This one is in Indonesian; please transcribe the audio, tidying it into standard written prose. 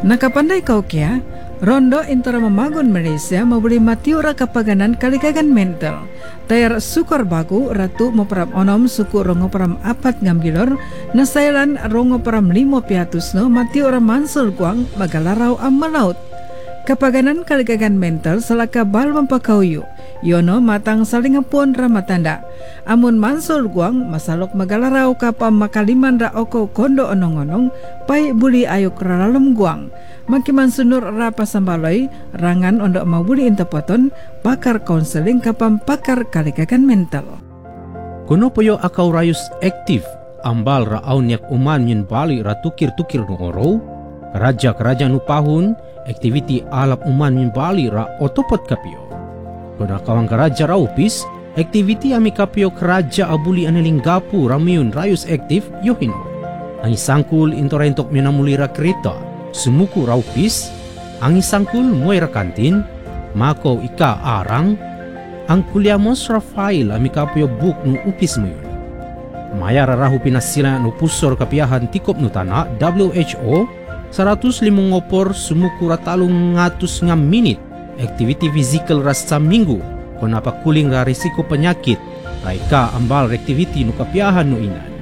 Nakapandai kau kia, Rondo intara memagun Malaysia memberi matiura kapaganan kalikagan mental. Tayar sukor bagu ratu moperam onom suku rongo peram apat ngambilor nasailan rongo peram limo piatusno matiura mansul guang magalarau amalaut. Kapaganan kalikagan mental selaka bal mempakauyu. Yono matang saling ngepun ramatanda. Amun mansul guang masalok magalarau kapam makaliman ra oko kondo onong-onong pai buli ayuk ralalem guang. Makiman sunur rapa sambaloi rangan ondok mau buli intapoton pakar konseling kapam pakar kalikagan mental. Kuno poyo akau rayus aktif ambal ra aunyak uman min bali ra tukir-tukir no oro raja kerajaan upahun aktiviti alap uman min bali ra otopot kapio. Kuna kawang karaja ra upis aktiviti ami kapio keraja abuli anelinggapu ramiun rayus aktif yohino. Ang isangkul intorentok minamulira kereta sumuku raupis, ang isangkul moira kantin, mako ika arang, ang kuliamos Rafael amikapyo buk nu upis mo yun. Maya rarahu pinasila no pusor kapiyahan tikop no tana WHO 105 ngopor sumuku ratalong ngatus nga minit activity physical ras sa minggu kung napakuling ra risiko penyakit raika ambal activity no kapiyahan no inan.